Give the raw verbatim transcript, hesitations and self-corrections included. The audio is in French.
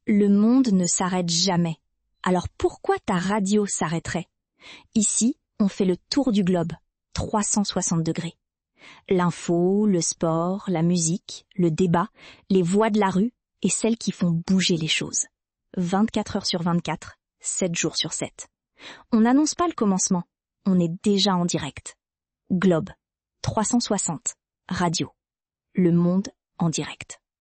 Le monde ne s'arrête jamais. Alors pourquoi ta radio s'arrêterait? Ici, on fait le tour du globe, trois cent soixante degrés. L'info, le sport, la musique, le débat, les voix de la rue et celles qui font bouger les choses. vingt-quatre heures sur vingt-quatre, sept jours sur sept. On n'annonce pas le commencement, on est déjà en direct. Globe, trois cent soixante, radio. Le monde en direct.